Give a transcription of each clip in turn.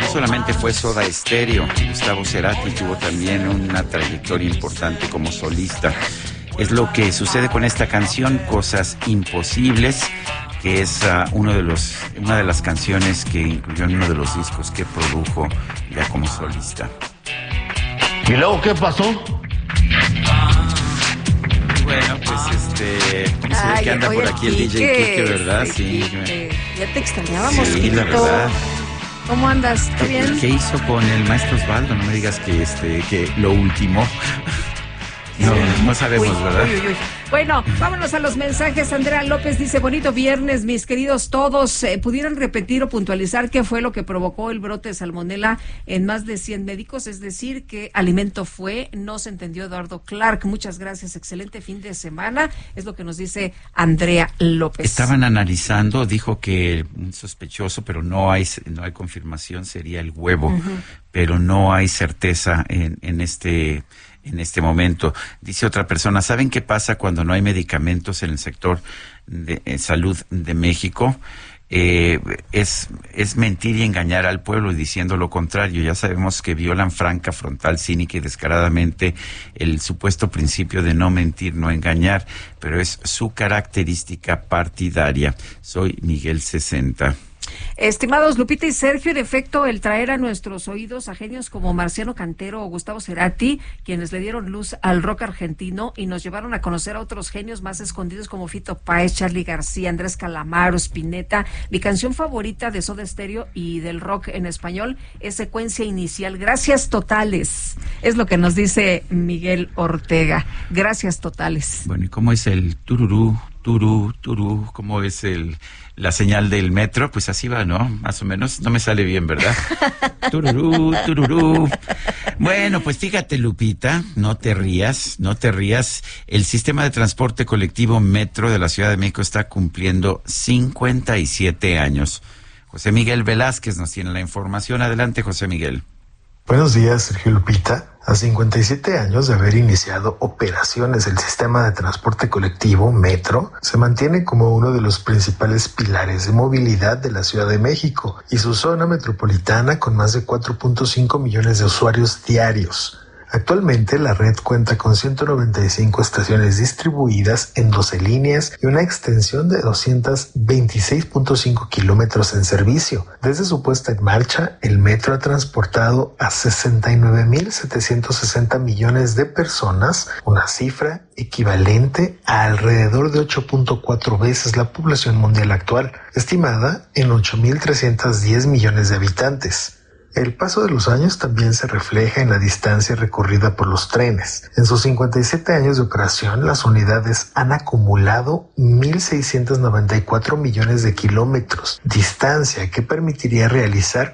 solamente fue Soda Stereo, Gustavo Cerati tuvo también una trayectoria importante como solista. Es lo que sucede con esta canción, Cosas Imposibles, que es una de las canciones que incluyó en uno de los discos que produjo ya como solista. ¿Y luego qué pasó? Bueno, pues se ve que anda por aquí el DJ Kike, ¿verdad? Sí. Ya te extrañábamos, sí, Kikito. la verdad. ¿Cómo andas? ¿Todo bien? ¿Qué hizo con el maestro Osvaldo? No me digas que lo último. No sabemos, ¿verdad? Uy. Bueno, vámonos a los mensajes. Andrea López dice, bonito viernes, mis queridos todos. ¿Pudieran repetir o puntualizar qué fue lo que provocó el brote de salmonela en más de 100 médicos? Es decir, ¿qué alimento fue? No se entendió, Eduardo Clark. Muchas gracias, excelente fin de semana. Es lo que nos dice Andrea López. Estaban analizando, dijo que un sospechoso, pero no hay confirmación, sería el huevo, pero no hay certeza en este momento. Dice otra persona, ¿saben qué pasa cuando no hay medicamentos en el sector de salud de México? Es mentir y engañar al pueblo diciendo lo contrario. Ya sabemos que violan franca, frontal, cínica y descaradamente el supuesto principio de no mentir, no engañar, pero es su característica partidaria. Soy Miguel 60. Estimados Lupita y Sergio, en efecto, el traer a nuestros oídos a genios como Marciano Cantero o Gustavo Cerati, quienes le dieron luz al rock argentino y nos llevaron a conocer a otros genios más escondidos como Fito Páez, Charly García, Andrés Calamaro, Spinetta. Mi canción favorita de Soda Stereo y del rock en español es Secuencia Inicial. Gracias totales. Es lo que nos dice Miguel Ortega. Gracias totales. Bueno, ¿y cómo es el tururú, turú, turú? ¿Cómo es la señal del metro? Pues así va, ¿no? Más o menos. No me sale bien, ¿verdad? Tururú, tururú. Bueno, pues fíjate, Lupita, no te rías. El sistema de transporte colectivo Metro de la Ciudad de México está cumpliendo 57 años. José Miguel Velázquez nos tiene la información. Adelante, José Miguel. Buenos días, Sergio Lupita. A 57 años de haber iniciado operaciones el sistema de transporte colectivo Metro, se mantiene como uno de los principales pilares de movilidad de la Ciudad de México y su zona metropolitana con más de 4.5 millones de usuarios diarios. Actualmente la red cuenta con 195 estaciones distribuidas en 12 líneas y una extensión de 226.5 kilómetros en servicio. Desde su puesta en marcha, el metro ha transportado a 69.760 millones de personas, una cifra equivalente a alrededor de 8.4 veces la población mundial actual, estimada en 8.310 millones de habitantes. El paso de los años también se refleja en la distancia recorrida por los trenes. En sus 57 años de operación, las unidades han acumulado 1.694 millones de kilómetros, distancia que permitiría realizar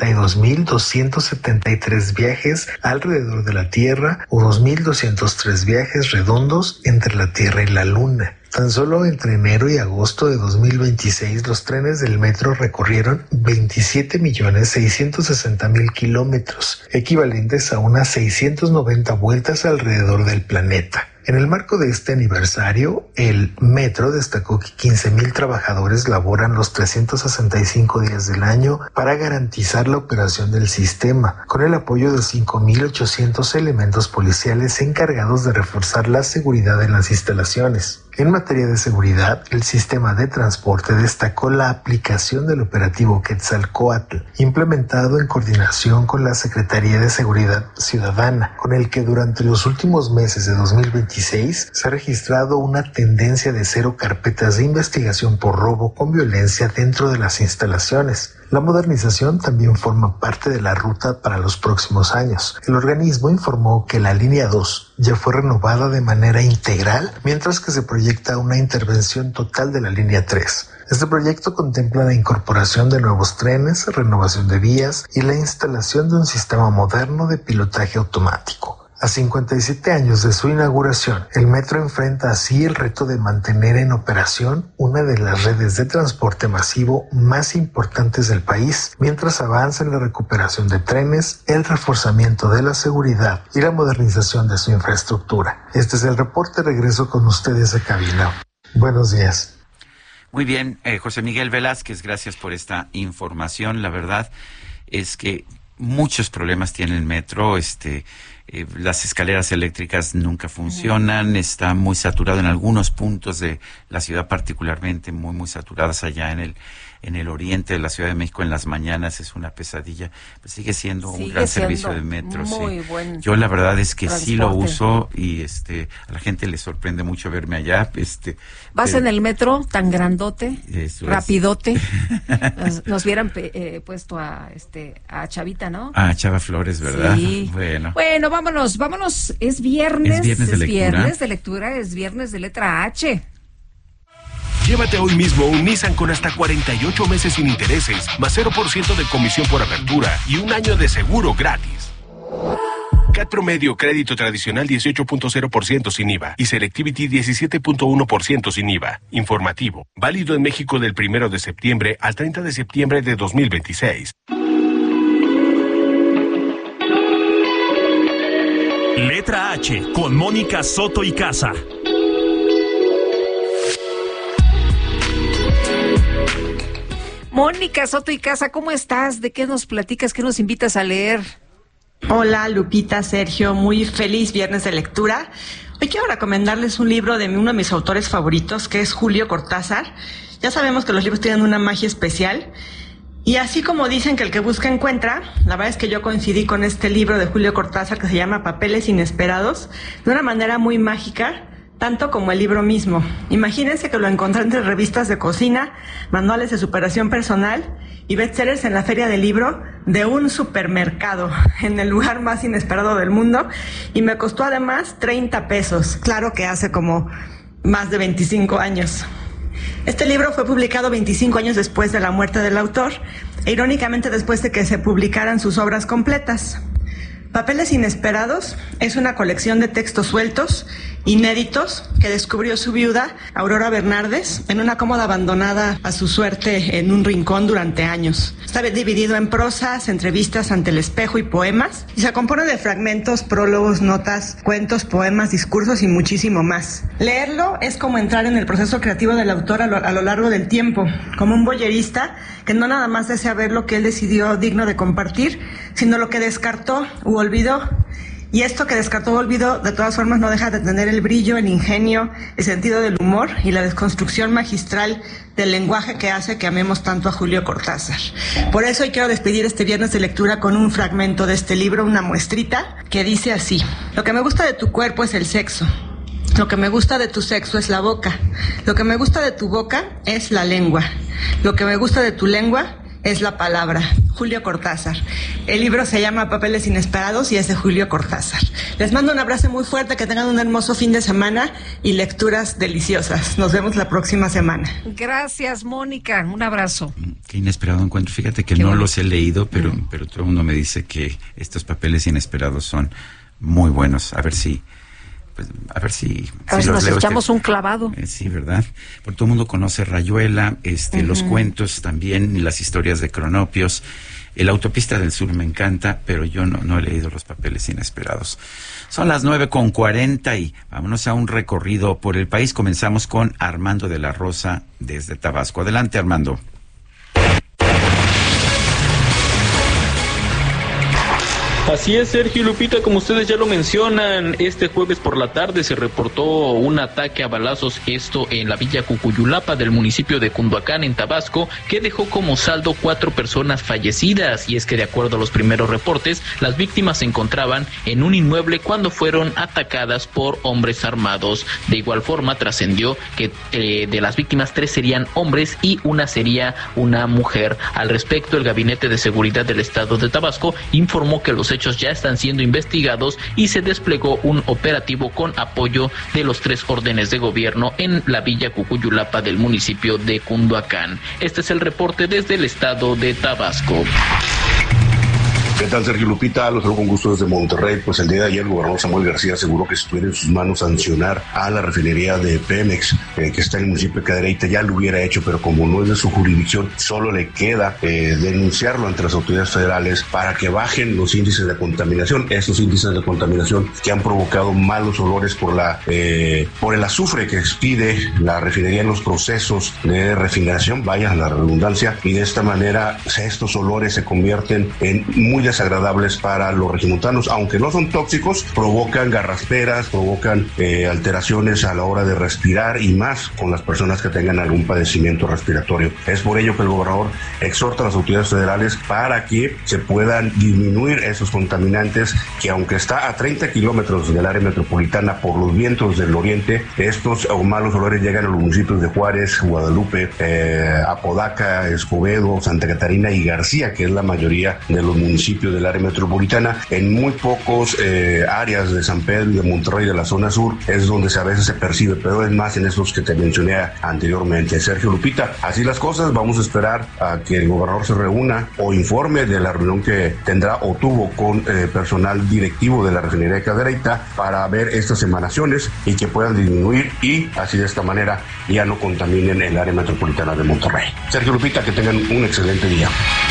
42.273 viajes alrededor de la Tierra o 2.203 viajes redondos entre la Tierra y la Luna. Tan solo entre enero y agosto de 2026, los trenes del metro recorrieron 27.660.000 kilómetros, equivalentes a unas 690 vueltas alrededor del planeta. En el marco de este aniversario, el metro destacó que 15.000 trabajadores laboran los 365 días del año para garantizar la operación del sistema, con el apoyo de 5.800 elementos policiales encargados de reforzar la seguridad en las instalaciones. En materia de seguridad, el sistema de transporte destacó la aplicación del operativo Quetzalcóatl, implementado en coordinación con la Secretaría de Seguridad Ciudadana, con el que durante los últimos meses de 2026 se ha registrado una tendencia de 0 carpetas de investigación por robo con violencia dentro de las instalaciones. La modernización también forma parte de la ruta para los próximos años. El organismo informó que la línea 2 ya fue renovada de manera integral, mientras que se proyecta una intervención total de la línea 3. Este proyecto contempla la incorporación de nuevos trenes, renovación de vías y la instalación de un sistema moderno de pilotaje automático. A 57 años de su inauguración, el metro enfrenta así el reto de mantener en operación una de las redes de transporte masivo más importantes del país, mientras avanza en la recuperación de trenes, el reforzamiento de la seguridad y la modernización de su infraestructura. Este es el reporte. Regreso con ustedes a cabina. Buenos días. Muy bien, José Miguel Velázquez, gracias por esta información. La verdad es que muchos problemas tiene el metro, las escaleras eléctricas nunca funcionan, está muy saturado en algunos puntos de la ciudad, particularmente muy saturadas allá en el oriente de la Ciudad de México en las mañanas, es una pesadilla. Pues sigue siendo un gran servicio de metro. Muy sí. buen Yo la verdad es que transporte. sí lo uso y a la gente le sorprende mucho verme allá. Vas pero en el metro tan grandote, Eso es. rapidote. Nos hubieran puesto a Chavita, ¿no? Ah, Chava Flores, ¿verdad? Sí. Bueno, vámonos. Es viernes. Es viernes de lectura. Viernes de lectura, es viernes de letra H. Llévate hoy mismo un Nissan con hasta 48 meses sin intereses, más 0% de comisión por apertura y un año de seguro gratis. CAT promedio crédito tradicional 18.0% sin IVA y Selectivity 17.1% sin IVA. Informativo. Válido en México del 1 de septiembre al 30 de septiembre de 2026. Letra H con Mónica Soto y Casa. Mónica Soto y Casa, ¿cómo estás? ¿De qué nos platicas? ¿Qué nos invitas a leer? Hola Lupita, Sergio, muy feliz viernes de lectura. Hoy quiero recomendarles un libro de uno de mis autores favoritos, que es Julio Cortázar. Ya sabemos que los libros tienen una magia especial. Y así como dicen que el que busca encuentra, la verdad es que yo coincidí con este libro de Julio Cortázar que se llama Papeles Inesperados, de una manera muy mágica, tanto como el libro mismo. Imagínense que lo encontré entre revistas de cocina, manuales de superación personal y bestsellers en la feria del libro de un supermercado, en el lugar más inesperado del mundo, y me costó además 30 pesos. Claro que hace como más de 25 años. Este libro fue publicado 25 años después de la muerte del autor, e irónicamente después de que se publicaran sus obras completas. Papeles Inesperados es una colección de textos sueltos, inéditos, que descubrió su viuda, Aurora Bernardes, en una cómoda abandonada a su suerte en un rincón durante años. Está dividido en prosas, entrevistas ante el espejo y poemas, y se compone de fragmentos, prólogos, notas, cuentos, poemas, discursos y muchísimo más. Leerlo es como entrar en el proceso creativo del autor a lo largo del tiempo, como un voyerista que no nada más desea ver lo que él decidió digno de compartir, sino lo que descartó u olvidó. Y esto que descartó o olvidó, de todas formas, no deja de tener el brillo, el ingenio, el sentido del humor y la desconstrucción magistral del lenguaje que hace que amemos tanto a Julio Cortázar. Por eso hoy quiero despedir este viernes de lectura con un fragmento de este libro, una muestrita, que dice así: lo que me gusta de tu cuerpo es el sexo. Lo que me gusta de tu sexo es la boca. Lo que me gusta de tu boca es la lengua. Lo que me gusta de tu lengua es la palabra. Julio Cortázar. El libro se llama Papeles Inesperados y es de Julio Cortázar. Les mando un abrazo muy fuerte, que tengan un hermoso fin de semana y lecturas deliciosas. Nos vemos la próxima semana. Gracias, Mónica. Un abrazo. Qué inesperado encuentro. Fíjate que no los he leído, pero todo el mundo me dice que estos Papeles Inesperados son muy buenos. A ver si nos echamos un clavado. Sí, ¿verdad? Por todo el mundo conoce Rayuela, los cuentos también, las historias de Cronopios. La Autopista del Sur me encanta, pero yo no he leído los Papeles Inesperados. Son las 9:40 y vámonos a un recorrido por el país. Comenzamos con Armando de la Rosa desde Tabasco. Adelante, Armando. Así es, Sergio y Lupita, como ustedes ya lo mencionan, este jueves por la tarde se reportó un ataque a balazos, esto en la villa Cucuyulapa del municipio de Cunduacán, en Tabasco, que dejó como saldo 4 personas fallecidas. Y es que de acuerdo a los primeros reportes, las víctimas se encontraban en un inmueble cuando fueron atacadas por hombres armados. De igual forma, trascendió que de las víctimas 3 serían hombres y una sería una mujer. Al respecto, el Gabinete de Seguridad del Estado de Tabasco informó que los hechos ya están siendo investigados y se desplegó un operativo con apoyo de los 3 órdenes de gobierno en la villa Cucuyulapa del municipio de Cunduacán. Este es el reporte desde el estado de Tabasco. ¿Qué tal, Sergio Lupita? Los saludo con gusto desde Monterrey. Pues el día de ayer el gobernador Samuel García aseguró que si estuviera en sus manos sancionar a la refinería de Pemex, que está en el municipio de Cadereyta, ya lo hubiera hecho, pero como no es de su jurisdicción, solo le queda denunciarlo ante las autoridades federales para que bajen los índices de contaminación, estos índices de contaminación que han provocado malos olores por el azufre que expide la refinería en los procesos de refinación, vaya la redundancia, y de esta manera estos olores se convierten en muy desagradables para los regiomontanos, aunque no son tóxicos, provocan garrasperas, provocan alteraciones a la hora de respirar y más con las personas que tengan algún padecimiento respiratorio. Es por ello que el gobernador exhorta a las autoridades federales para que se puedan disminuir esos contaminantes que, aunque está a 30 kilómetros del área metropolitana por los vientos del oriente, estos malos olores llegan a los municipios de Juárez, Guadalupe, Apodaca, Escobedo, Santa Catarina y García, que es la mayoría de los municipios del área metropolitana. En muy pocos áreas de San Pedro y de Monterrey, de la zona sur, es donde a veces se percibe, pero es más en esos que te mencioné anteriormente. Sergio, Lupita, así las cosas. Vamos a esperar a que el gobernador se reúna o informe de la reunión que tendrá o tuvo con personal directivo de la refinería de Cadereyta para ver estas emanaciones y que puedan disminuir y así de esta manera ya no contaminen el área metropolitana de Monterrey. Sergio, Lupita, que tengan un excelente día.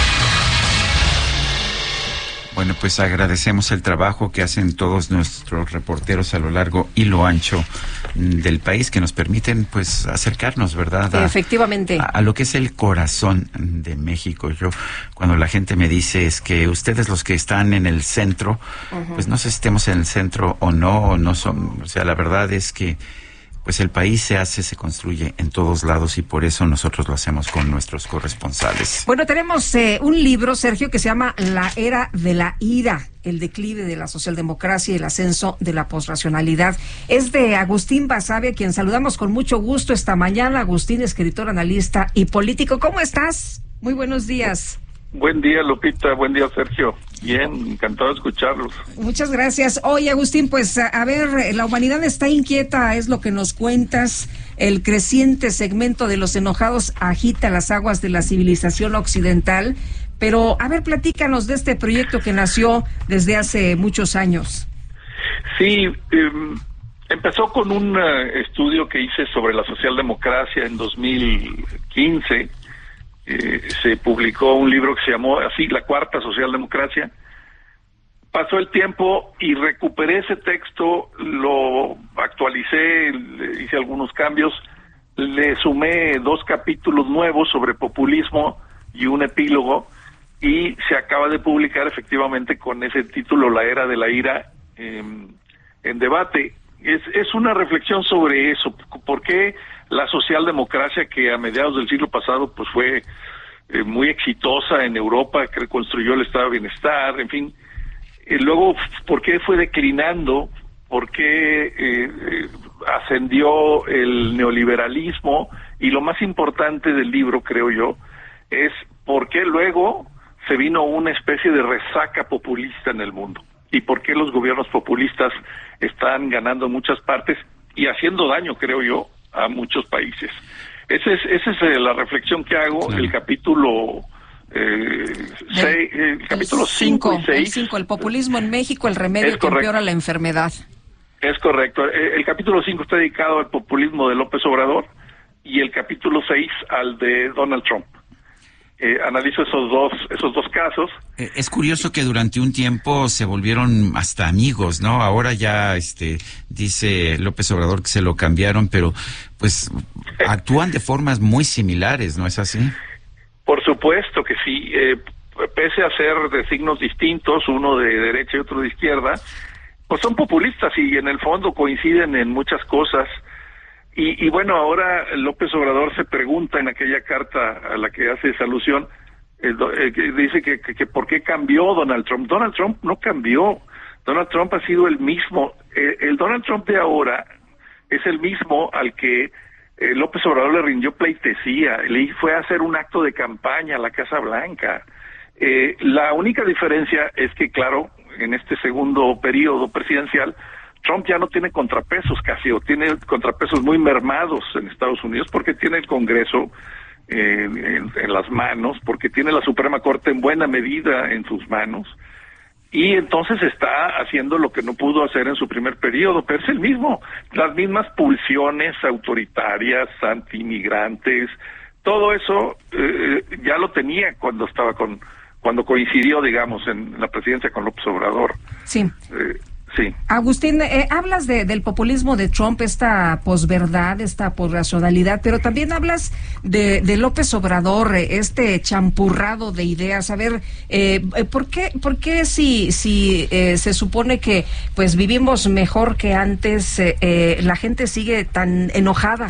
Bueno, pues agradecemos el trabajo que hacen todos nuestros reporteros a lo largo y lo ancho del país, que nos permiten pues acercarnos, ¿verdad? Efectivamente. A lo que es el corazón de México. Yo, cuando la gente me dice es que ustedes los que están en el centro, pues no sé si estemos en el centro o no son, o sea, la verdad es que pues el país se construye en todos lados y por eso nosotros lo hacemos con nuestros corresponsales. Bueno, tenemos un libro, Sergio, que se llama La Era de la Ira, el declive de la socialdemocracia y el ascenso de la posracionalidad. Es de Agustín Basabe, a quien saludamos con mucho gusto esta mañana. Agustín, escritor, analista y político. ¿Cómo estás? Muy buenos días. Buen día, Lupita. Buen día, Sergio. Bien, encantado de escucharlos. Muchas gracias. Oye, Agustín, pues a ver, la humanidad está inquieta, es lo que nos cuentas. El creciente segmento de los enojados agita las aguas de la civilización occidental. Pero, a ver, platícanos de este proyecto que nació desde hace muchos años. Sí, empezó con un estudio que hice sobre la socialdemocracia en 2015. Se publicó un libro que se llamó así, La Cuarta Socialdemocracia. Pasó el tiempo y recuperé ese texto, lo actualicé, le hice algunos cambios, le sumé 2 capítulos nuevos sobre populismo y un epílogo, y se acaba de publicar efectivamente con ese título, La Era de la Ira, en debate. Es una reflexión sobre eso, por qué la socialdemocracia, que a mediados del siglo pasado pues fue muy exitosa en Europa, que reconstruyó el estado de bienestar, en fin, luego por qué fue declinando, por qué ascendió el neoliberalismo, y lo más importante del libro, creo yo, es por qué luego se vino una especie de resaca populista en el mundo, y por qué los gobiernos populistas están ganando en muchas partes y haciendo daño, creo yo, a muchos países. Esa es la reflexión que hago. Sí. El capítulo 5 y 6. El populismo en México, el remedio que empeora la enfermedad. Es correcto. El capítulo 5 está dedicado al populismo de López Obrador y el capítulo 6 al de Donald Trump. Analizo esos dos casos. Es curioso que durante un tiempo se volvieron hasta amigos, ¿no? Ahora ya dice López Obrador que se lo cambiaron, pero pues actúan de formas muy similares, ¿no es así? Por supuesto que sí. Pese a ser de signos distintos, uno de derecha y otro de izquierda, pues son populistas y en el fondo coinciden en muchas cosas. Y bueno, ahora López Obrador se pregunta en aquella carta a la que hace esa alusión, dice que ¿por qué cambió Donald Trump? Donald Trump no cambió. Donald Trump ha sido el mismo. El Donald Trump de ahora es el mismo al que López Obrador le rindió pleitesía, le fue a hacer un acto de campaña a la Casa Blanca. La única diferencia es que, claro, en este segundo periodo presidencial, Trump ya no tiene contrapesos casi, o tiene contrapesos muy mermados en Estados Unidos, porque tiene el Congreso en las manos, porque tiene la Suprema Corte en buena medida en sus manos, y entonces está haciendo lo que no pudo hacer en su primer periodo, pero es el mismo, las mismas pulsiones autoritarias, anti-inmigrantes, todo eso ya lo tenía cuando coincidió, digamos, en la presidencia con López Obrador. Sí. Sí. Agustín, hablas del populismo de Trump, esta posverdad, esta posracionalidad, pero también hablas de López Obrador, este champurrado de ideas. A ver, ¿por qué si se supone que pues vivimos mejor que antes, la gente sigue tan enojada?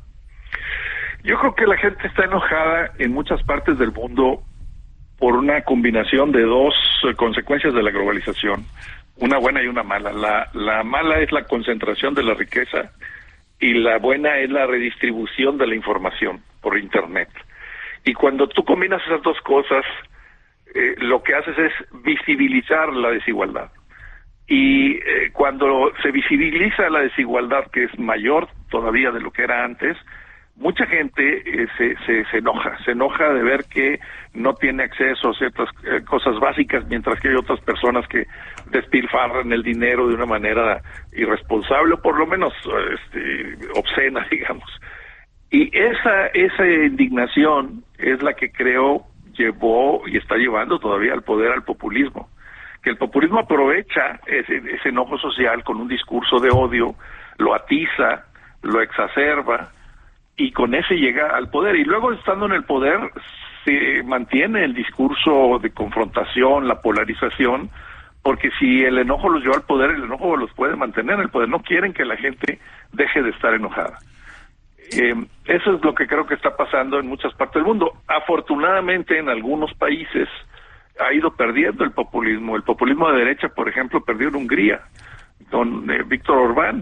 Yo creo que la gente está enojada en muchas partes del mundo por una combinación de dos consecuencias de la globalización. Una buena y una mala. La mala es la concentración de la riqueza y la buena es la redistribución de la información por Internet. Y cuando tú combinas esas dos cosas, lo que haces es visibilizar la desigualdad. Y cuando se visibiliza la desigualdad, que es mayor todavía de lo que era antes, mucha gente se enoja de ver que no tiene acceso a ciertas cosas básicas, mientras que hay otras personas que despilfarran el dinero de una manera irresponsable, o por lo menos obscena, digamos. Y esa indignación es la que creo llevó y está llevando todavía al poder al populismo. Que el populismo aprovecha ese enojo social con un discurso de odio, lo atiza, lo exacerba, y con ese llega al poder, y luego estando en el poder se mantiene el discurso de confrontación, la polarización, porque si el enojo los lleva al poder, el enojo los puede mantener en el poder. No quieren que la gente deje de estar enojada. Eso es lo que creo que está pasando en muchas partes del mundo. Afortunadamente en algunos países ha ido perdiendo el populismo. El populismo de derecha, por ejemplo, perdió en Hungría con Víctor Orbán.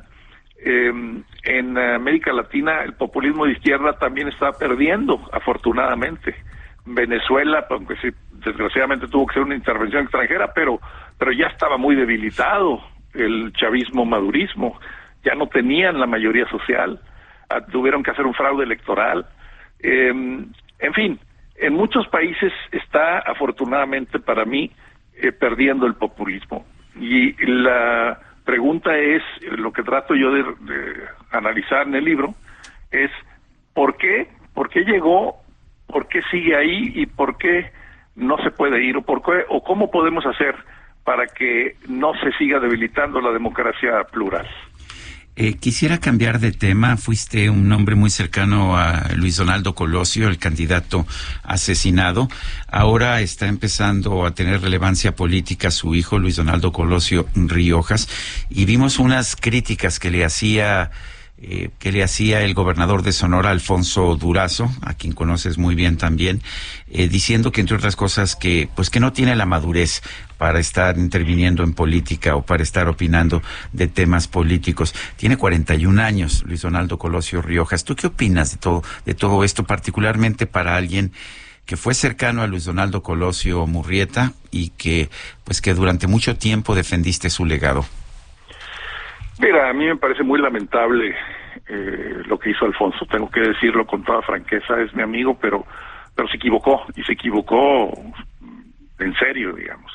En América Latina el populismo de izquierda también está perdiendo, afortunadamente. Venezuela, aunque sí, desgraciadamente tuvo que ser una intervención extranjera, pero ya estaba muy debilitado el chavismo-madurismo, ya no tenían la mayoría social, tuvieron que hacer un fraude electoral. En fin, en muchos países está, afortunadamente para mí, perdiendo el populismo. Y la pregunta es, lo que trato yo de analizar en el libro, es ¿por qué llegó? ¿Por qué sigue ahí? ¿Y por qué no se puede ir? ¿O cómo podemos hacer para que no se siga debilitando la democracia plural? Quisiera cambiar de tema. Fuiste un hombre muy cercano a Luis Donaldo Colosio, el candidato asesinado. Ahora está empezando a tener relevancia política su hijo, Luis Donaldo Colosio Riojas, y vimos unas críticas que le hacía el gobernador de Sonora, Alfonso Durazo, a quien conoces muy bien también, diciendo que, entre otras cosas, que no tiene la madurez para estar interviniendo en política o para estar opinando de temas políticos. Tiene 41 años, Luis Donaldo Colosio Riojas. ¿Tú qué opinas de todo esto, particularmente para alguien que fue cercano a Luis Donaldo Colosio Murrieta y que durante mucho tiempo defendiste su legado? Mira, a mí me parece muy lamentable lo que hizo Alfonso, tengo que decirlo con toda franqueza. Es mi amigo, pero se equivocó, y se equivocó en serio, digamos.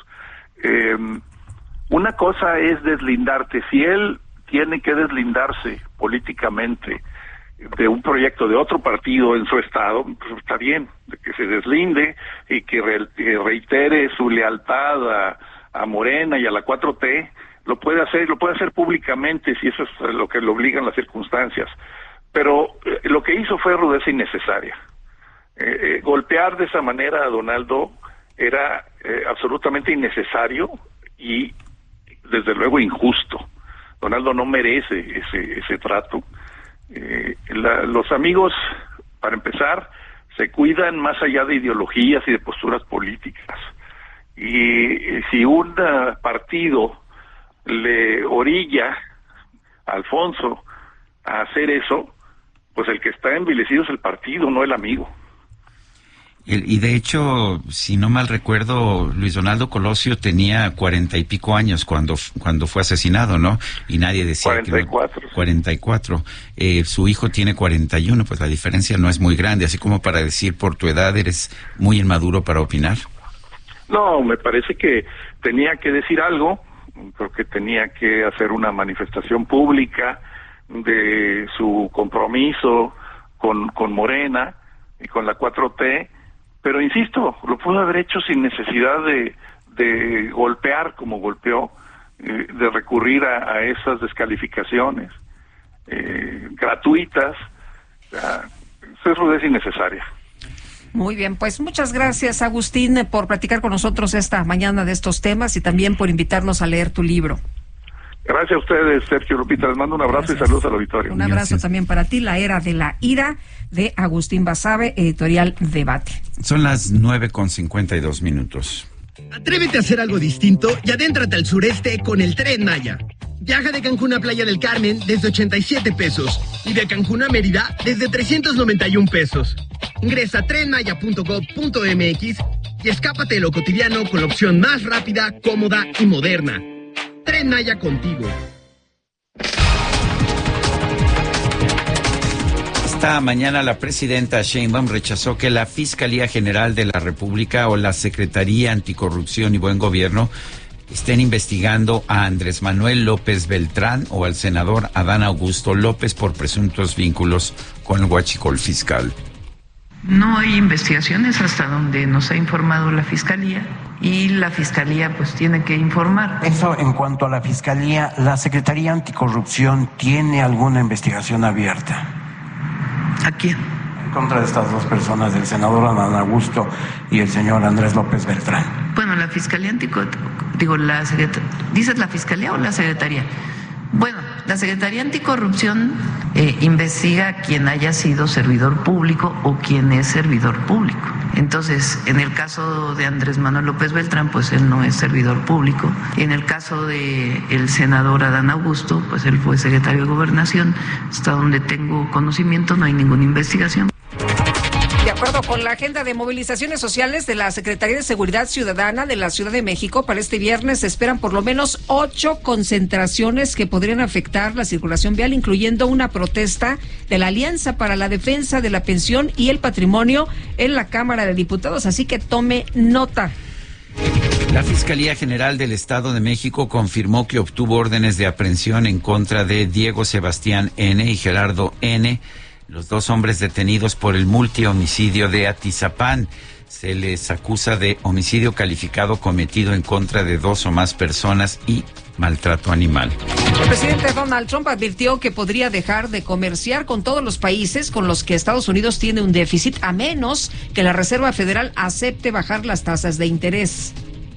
Una cosa es deslindarte. Si él tiene que deslindarse políticamente de un proyecto de otro partido en su estado, pues está bien, de que se deslinde y que reitere su lealtad a Morena y a la 4T. Lo puede hacer públicamente si eso es lo que le obligan las circunstancias. Pero lo que hizo fue rudeza innecesaria. Golpear de esa manera a Donaldo era absolutamente innecesario y desde luego injusto. Donaldo no merece ese trato. Los amigos, para empezar, se cuidan más allá de ideologías y de posturas políticas. Y si un partido le orilla a Alfonso a hacer eso, pues el que está envilecido es el partido, no el amigo. Y de hecho, si no mal recuerdo, Luis Donaldo Colosio tenía 40 y pico años cuando fue asesinado, ¿no? Y nadie decía 44. 44. Su hijo tiene 41, pues la diferencia no es muy grande, así como para decir por tu edad eres muy inmaduro para opinar. No, me parece que tenía que decir algo, porque tenía que hacer una manifestación pública de su compromiso con Morena y con la 4T, pero insisto, lo pudo haber hecho sin necesidad de golpear como golpeó, de recurrir a esas descalificaciones gratuitas. Eso es innecesaria. Muy bien, pues muchas gracias, Agustín, por platicar con nosotros esta mañana de estos temas y también por invitarnos a leer tu libro. Gracias a ustedes, Sergio, Lupita. Les mando un abrazo. Gracias. Y saludos al auditorio. Un abrazo también para ti. La Era de la Ira, de Agustín Basabe, editorial Debate. Son las 9:52. Atrévete a hacer algo distinto y adéntrate al sureste con el Tren Maya. Viaja de Cancún a Playa del Carmen desde 87 pesos y de Cancún a Mérida desde 391 pesos. Ingresa a trenmaya.gov.mx y escápate de lo cotidiano con la opción más rápida, cómoda y moderna. Tren Maya contigo. Esta mañana la presidenta Sheinbaum rechazó que la Fiscalía General de la República o la Secretaría Anticorrupción y Buen Gobierno estén investigando a Andrés Manuel López Beltrán o al senador Adán Augusto López por presuntos vínculos con el huachicol fiscal. No hay investigaciones hasta donde nos ha informado la Fiscalía y la Fiscalía pues tiene que informar. Eso en cuanto a la Fiscalía, ¿la Secretaría Anticorrupción tiene alguna investigación abierta? ¿A quién? En contra de estas dos personas, del senador Adán Augusto y el señor Andrés López Beltrán. Bueno, la Fiscalía ¿dices la Fiscalía o la Secretaría? Bueno, la Secretaría Anticorrupción investiga a quien haya sido servidor público o quien es servidor público. Entonces, en el caso de Andrés Manuel López Beltrán, pues él no es servidor público. En el caso de el senador Adán Augusto, pues él fue secretario de Gobernación. Hasta donde tengo conocimiento no hay ninguna investigación. De acuerdo con la agenda de movilizaciones sociales de la Secretaría de Seguridad Ciudadana de la Ciudad de México, para este viernes se esperan por lo menos 8 concentraciones que podrían afectar la circulación vial, incluyendo una protesta de la Alianza para la Defensa de la Pensión y el Patrimonio en la Cámara de Diputados. Así que tome nota. La Fiscalía General del Estado de México confirmó que obtuvo órdenes de aprehensión en contra de Diego Sebastián N. y Gerardo N., los dos hombres detenidos por el multihomicidio de Atizapán. Se les acusa de homicidio calificado cometido en contra de 2 o más personas y maltrato animal. El presidente Donald Trump advirtió que podría dejar de comerciar con todos los países con los que Estados Unidos tiene un déficit, a menos que la Reserva Federal acepte bajar las tasas de interés.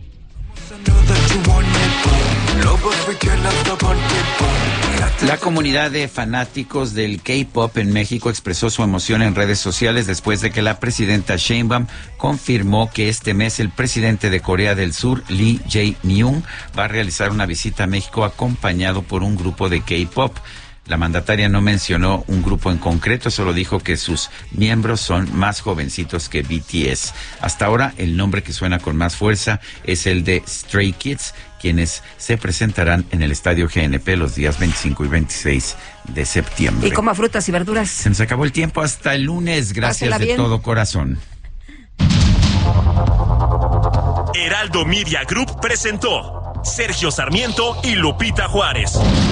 La comunidad de fanáticos del K-pop en México expresó su emoción en redes sociales después de que la presidenta Sheinbaum confirmó que este mes el presidente de Corea del Sur, Lee Jae-myung, va a realizar una visita a México acompañado por un grupo de K-pop. La mandataria no mencionó un grupo en concreto, solo dijo que sus miembros son más jovencitos que BTS. Hasta ahora, el nombre que suena con más fuerza es el de Stray Kids, quienes se presentarán en el Estadio GNP los días 25 y 26 de septiembre. Y coma frutas y verduras. Se nos acabó el tiempo, hasta el lunes. Gracias de todo corazón. Heraldo Media Group presentó Sergio Sarmiento y Lupita Juárez.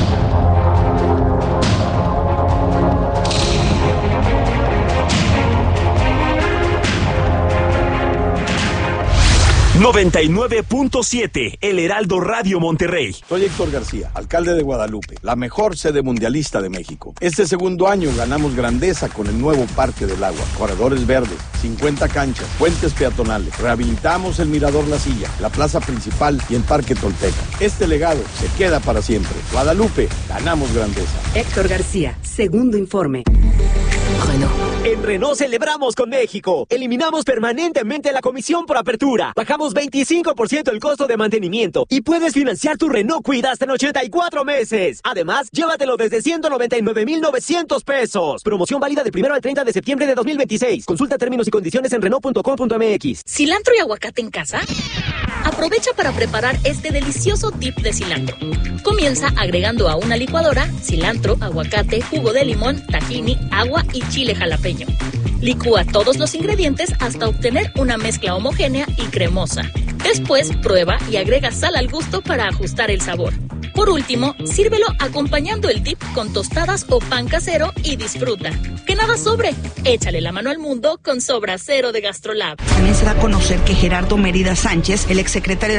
...99.7... El Heraldo Radio Monterrey. Soy Héctor García, alcalde de Guadalupe, la mejor sede mundialista de México. Este segundo año ganamos grandeza con el nuevo Parque del Agua, corredores verdes, 50 canchas, puentes peatonales. Rehabilitamos el Mirador La Silla, la plaza principal y el Parque Tolteca. Este legado se queda para siempre. Guadalupe, ganamos grandeza. Héctor García, segundo informe. Renault. En Renault celebramos con México. Eliminamos permanentemente la comisión por apertura. Bajamos 25% el costo de mantenimiento y puedes financiar tu Renault Kwid hasta en 84 meses. Además, llévatelo desde 199,900 pesos. Promoción válida del 1 al 30 de septiembre de 2026. Consulta términos y condiciones en Renault.com.mx. ¿Cilantro y aguacate en casa? Aprovecha para preparar este delicioso dip de cilantro. Comienza agregando a una licuadora cilantro, aguacate, jugo de limón, tahini, agua y chile jalapeño. Licúa todos los ingredientes hasta obtener una mezcla homogénea y cremosa. Después, prueba y agrega sal al gusto para ajustar el sabor. Por último, sírvelo acompañando el dip con tostadas o pan casero y disfruta. ¡Que nada sobre! Échale la mano al mundo con Sobra Cero de GastroLab. También se da a conocer que Gerardo Mérida Sánchez, el exsecretario